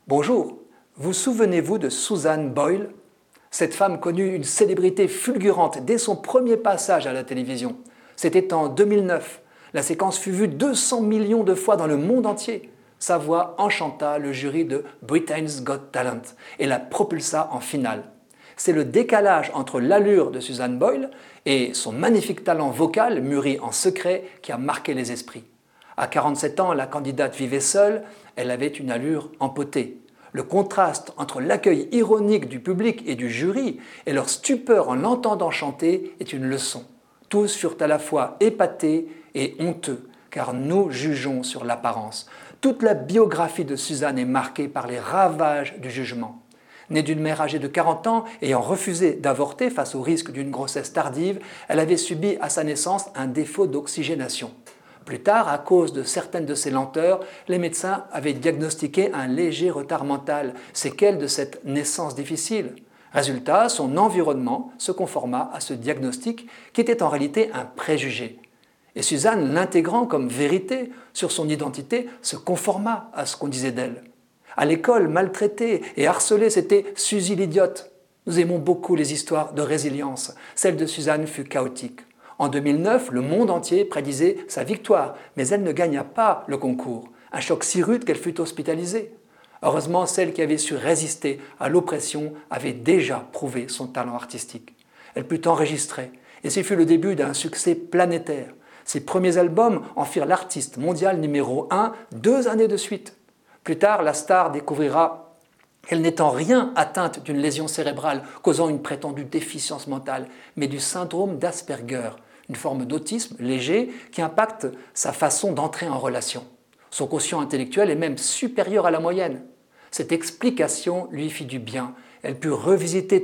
Bonjour, vous souvenez-vous de Susan Boyle? Cette femme connut une célébrité fulgurante dès son premier passage à la télévision. C'était en 2009. La séquence fut vue 200 millions de fois dans le monde entier. Sa voix enchanta le jury de Britain's Got Talent et la propulsa en finale. C'est le décalage entre l'allure de Susan Boyle et son magnifique talent vocal mûri en secret qui a marqué les esprits. À 47 ans, la candidate vivait seule, elle avait une allure empotée. Le contraste entre l'accueil ironique du public et du jury et leur stupeur en l'entendant chanter est une leçon. Tous furent à la fois épatés et honteux, car nous jugeons sur l'apparence. Toute la biographie de Suzanne est marquée par les ravages du jugement. Née d'une mère âgée de 40 ans, ayant refusé d'avorter face au risque d'une grossesse tardive, elle avait subi à sa naissance un défaut d'oxygénation. Plus tard, à cause de certaines de ses lenteurs, les médecins avaient diagnostiqué un léger retard mental, séquelle de cette naissance difficile. Résultat, son environnement se conforma à ce diagnostic qui était en réalité un préjugé. Et Suzanne, l'intégrant comme vérité sur son identité, se conforma à ce qu'on disait d'elle. À l'école, maltraitée et harcelée, c'était Suzy l'idiote. Nous aimons beaucoup les histoires de résilience. Celle de Suzanne fut chaotique. En 2009, le monde entier prédisait sa victoire, mais elle ne gagna pas le concours. Un choc si rude qu'elle fut hospitalisée. Heureusement, celle qui avait su résister à l'oppression avait déjà prouvé son talent artistique. Elle put enregistrer, et ce fut le début d'un succès planétaire. Ses premiers albums en firent l'artiste mondial numéro 1 2 années de suite. Plus tard, la star découvrira qu'elle n'est en rien atteinte d'une lésion cérébrale causant une prétendue déficience mentale, mais du syndrome d'Asperger, une forme d'autisme léger qui impacte sa façon d'entrer en relation. Son quotient intellectuel est même supérieur à la moyenne. Cette explication lui fit du bien. Elle put revisiter